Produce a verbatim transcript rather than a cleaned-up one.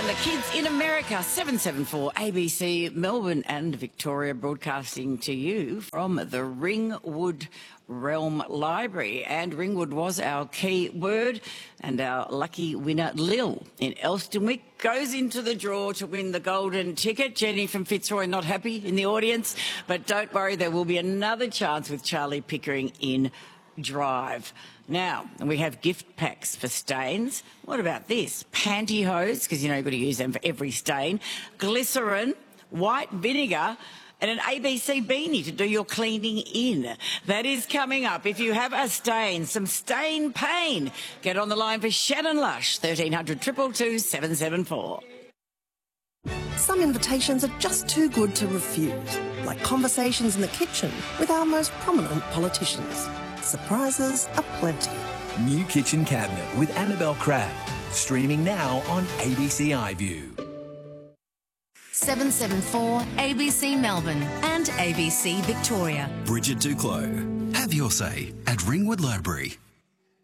the kids in America. seven seven four A B C Melbourne and Victoria, broadcasting to you from the Ringwood Realm Library. And Ringwood was our key word, and our lucky winner, Lil in Elstonwick, goes into the draw to win the golden ticket. Jenny from Fitzroy not happy in the audience, but don't worry, there will be another chance with Charlie Pickering in Drive. Now, we have gift packs for stains. What about this? Pantyhose, because you know you've got to use them for every stain. Glycerin, white vinegar, and an A B C beanie to do your cleaning in. That is coming up. If you have a stain, some stain pain, get on the line for Shannon Lush, thirteen hundred, two two two, seven seven four. Some invitations are just too good to refuse, like conversations in the kitchen with our most prominent politicians. Surprises aplenty. New Kitchen Cabinet with Annabelle Crabb. Streaming now on A B C iView. seven seven four A B C Melbourne and A B C Victoria. Bridget Duclos. Have your say at Ringwood Library.